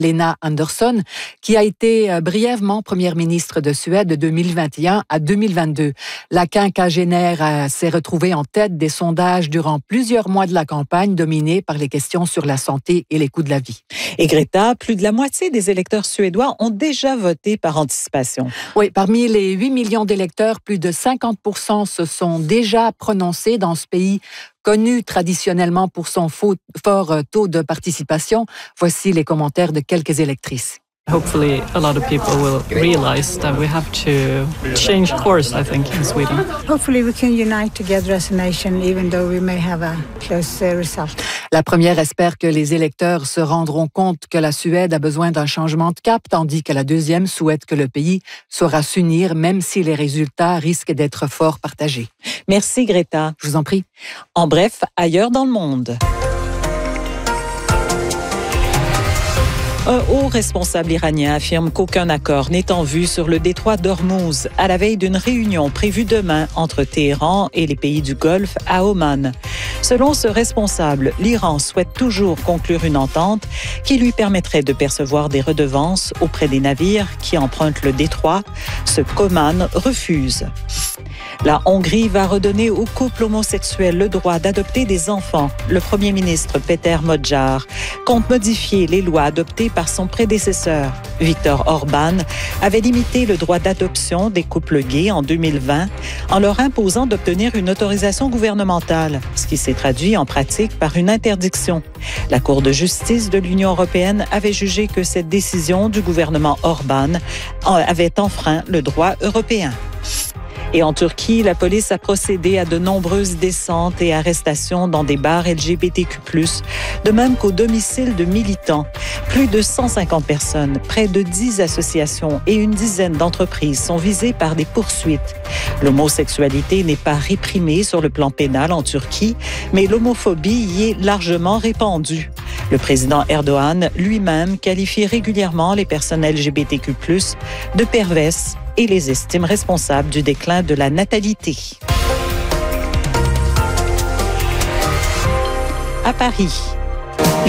Lena Andersson, qui a été brièvement première ministre de Suède de 2021 à 2022. La quinquagénaire s'est retrouvée en tête des sondages durant plusieurs mois de la campagne, dominée par les questions sur la santé et les coûts de la vie. Et Greta, plus de la moitié des électeurs suédois ont déjà voté par anticipation. Oui, parmi les 8 millions d'électeurs, plus de 50% se sont déjà prononcés dans ce pays connu traditionnellement pour son fort taux de participation. Voici les commentaires de quelques électrices. Hopefully, a lot of people will realize that we have to change course, I think, in Sweden. Hopefully we can unite together as a nation, even though we may have a close result. La première espère que les électeurs se rendront compte que la Suède a besoin d'un changement de cap, tandis que la deuxième souhaite que le pays saura s'unir, même si les résultats risquent d'être fort partagés. Merci Greta. Je vous en prie. En bref, ailleurs dans le monde. Un haut responsable iranien affirme qu'aucun accord n'est en vue sur le détroit d'Ormuz à la veille d'une réunion prévue demain entre Téhéran et les pays du Golfe à Oman. Selon ce responsable, l'Iran souhaite toujours conclure une entente qui lui permettrait de percevoir des redevances auprès des navires qui empruntent le détroit, ce qu'Oman refuse. La Hongrie va redonner aux couples homosexuels le droit d'adopter des enfants. Le premier ministre Péter Magyar compte modifier les lois adoptées par son prédécesseur. Viktor Orban avait limité le droit d'adoption des couples gays en 2020 en leur imposant d'obtenir une autorisation gouvernementale, ce qui s'est traduit en pratique par une interdiction. La Cour de justice de l'Union européenne avait jugé que cette décision du gouvernement Orban avait enfreint le droit européen. Et en Turquie, la police a procédé à de nombreuses descentes et arrestations dans des bars LGBTQ+, de même qu'au domicile de militants. Plus de 150 personnes, près de 10 associations et une dizaine d'entreprises sont visées par des poursuites. L'homosexualité n'est pas réprimée sur le plan pénal en Turquie, mais l'homophobie y est largement répandue. Le président Erdogan lui-même qualifie régulièrement les personnes LGBTQ+, de perverses et les estime responsables du déclin de la natalité. À Paris,